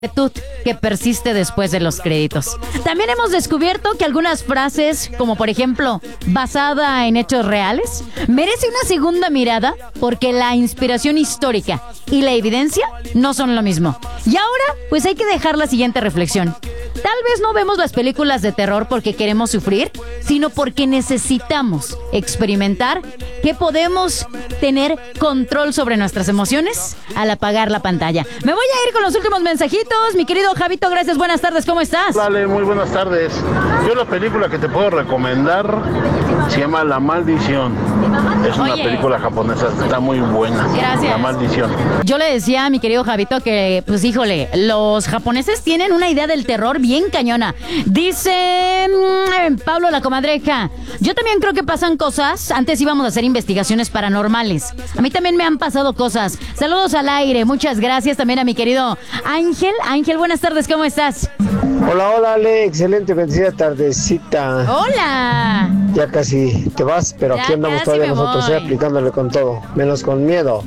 que persiste después de los créditos. También hemos descubierto que algunas frases, como por ejemplo, basada en hechos reales, merece una segunda mirada porque la inspiración histórica y la evidencia no son lo mismo. Y ahora, pues hay que dejar la siguiente reflexión. Tal vez no vemos las películas de terror porque queremos sufrir, sino porque necesitamos experimentar que podemos tener control sobre nuestras emociones al apagar la pantalla. Me voy a ir con los últimos mensajitos. Mi querido Javito, gracias, buenas tardes, ¿cómo estás? Vale, muy buenas tardes. Yo la película que te puedo recomendar se llama La Maldición. Es una película japonesa, está muy buena. Gracias. La Maldición. Yo le decía a mi querido Javito que, pues híjole, los japoneses tienen una idea del terror bien cañona. Dice Pablo la comadreja, yo también creo que pasan cosas. Antes íbamos a hacer investigaciones paranormales. A mí también me han pasado cosas. Saludos al aire, muchas gracias también a mi querido Ángel. Ángel, buenas tardes, ¿cómo estás? Hola, Ale, excelente, bendecida tardecita. Hola. Ya casi te vas, pero Ya aquí andamos casi todavía me nosotros, voy. aplicándole con todo, menos con miedo.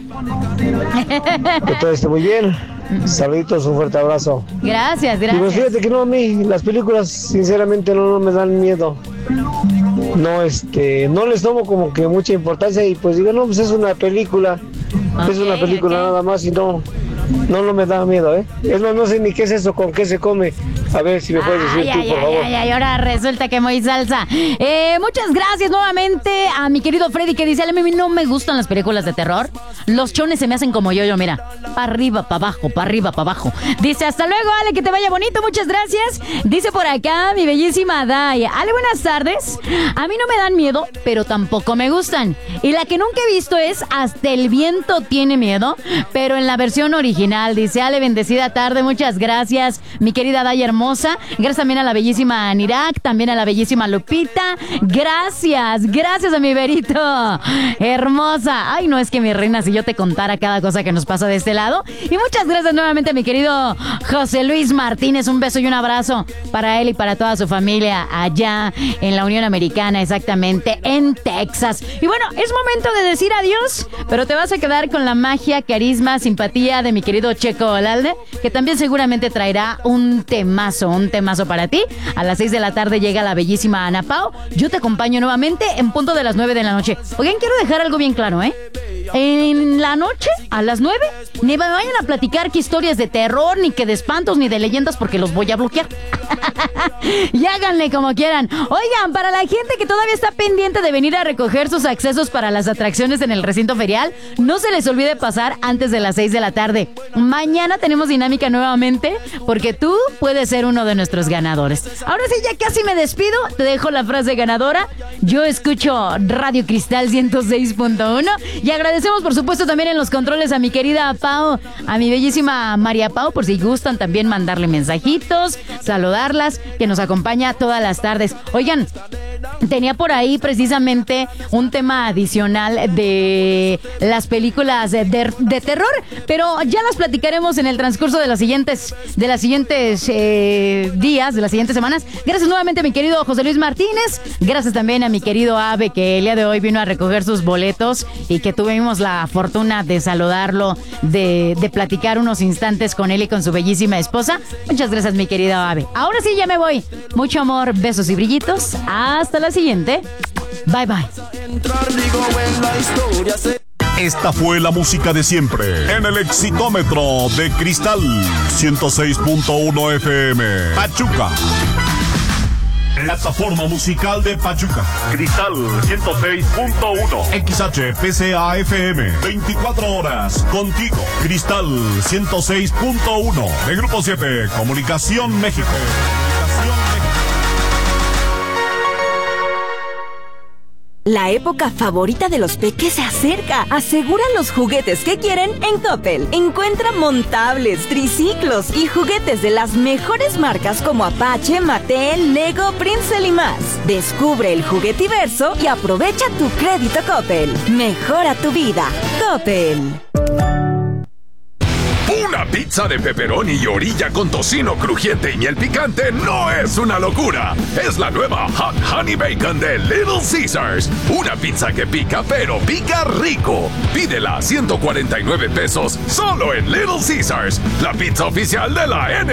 Que todo esté muy bien. Saluditos, un fuerte abrazo. Gracias, Y pues gracias. fíjate que no, a mí las películas sinceramente no me dan miedo. No, no les tomo como que mucha importancia y pues digo, no, pues es una película. Es una película nada más y no me da miedo, ¿eh? Es más, no sé ni qué es eso, con qué se come. A ver si me puedes decir tú, por favor. Ay, ahora resulta que muy salsa. Muchas gracias nuevamente a mi querido Freddy que dice, a mí no me gustan las películas de terror. Los chones se me hacen como yo, mira. Para arriba, para abajo, para arriba, para abajo. Dice, hasta luego, Ale, que te vaya bonito, muchas gracias. Dice por acá mi bellísima Daya. Ale, buenas tardes. A mí no me dan miedo, pero tampoco me gustan. Y la que nunca he visto es Hasta el viento tiene miedo, pero en la versión original. Dice, Ale, bendecida tarde, muchas gracias, mi querida Daya hermosa. Gracias también a la bellísima Nirak, también a la bellísima Lupita. Gracias a mi Berito. Hermosa. Ay, no, es que mi reina, si yo te contara cada cosa que nos pasa de este lado. Y muchas gracias nuevamente a mi querido José Luis Martínez. Un beso y un abrazo para él y para toda su familia allá en la Unión Americana, exactamente, en Texas. Y bueno, es momento de decir adiós, pero te vas a quedar con la magia, carisma, simpatía de mi querido Checo Olalde, que también seguramente traerá un temazo para ti. A las 6 de la tarde llega la bellísima Ana Pao. Yo te acompaño nuevamente en punto de las 9 de la noche. Oigan, quiero dejar algo bien claro, En la noche, a las 9, ni me vayan a platicar que historias de terror, ni que de espantos, ni de leyendas, porque los voy a bloquear. Y háganle como quieran. Oigan, para la gente que todavía está pendiente de venir a recoger sus accesos para las atracciones en el recinto ferial, no se les olvide pasar antes de las 6 de la tarde. Mañana tenemos dinámica nuevamente, porque tú puedes ser uno de nuestros ganadores. Ahora sí, ya casi me despido. Te dejo la frase ganadora. Yo escucho Radio Cristal 106.1 y agradecemos por supuesto también en los controles a mi querida Pau, a mi bellísima María Pau, por si gustan también mandarle mensajitos, saludarlas, que nos acompaña todas las tardes. Oigan, tenía por ahí precisamente un tema adicional de las películas de terror, pero ya las platicaremos en el transcurso de las siguientes días, de las siguientes semanas. Gracias nuevamente a mi querido José Luis Martínez. Gracias también a mi querido Abe, que el día de hoy vino a recoger sus boletos y que tuvimos la fortuna de saludarlo, de platicar unos instantes con él y con su bellísima esposa. Muchas gracias, mi querido Abe. Ahora sí, ya me voy. Mucho amor, besos y brillitos. Hasta la siguiente. Bye, bye. Esta fue la música de siempre en el Exitómetro de Cristal 106.1 FM Pachuca. Plataforma musical de Pachuca. Cristal 106.1 XHPCA FM 24 horas contigo. Cristal 106.1 de Grupo 7 Comunicación México. La época favorita de los peques se acerca. Asegura los juguetes que quieren en Coppel. Encuentra montables, triciclos y juguetes de las mejores marcas como Apache, Mattel, Lego, Prinzel y más. Descubre el juguetiverso y aprovecha tu crédito Coppel. Mejora tu vida. Coppel. Una pizza de pepperoni y orilla con tocino crujiente y miel picante no es una locura. Es la nueva Hot Honey Bacon de Little Caesars. Una pizza que pica, pero pica rico. Pídela a 149 pesos solo en Little Caesars, la pizza oficial de la